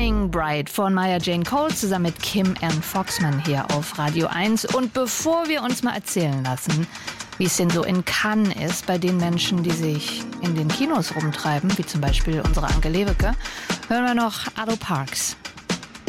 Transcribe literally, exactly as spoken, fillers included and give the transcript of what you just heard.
Burning Bright von Maya Jane Cole zusammen mit Kim Ann Foxman hier auf Radio eins. Und bevor wir uns mal erzählen lassen, wie es denn so in Cannes ist bei den Menschen, die sich in den Kinos rumtreiben, wie zum Beispiel unsere Anke Lewicke, hören wir noch Arlo Parks.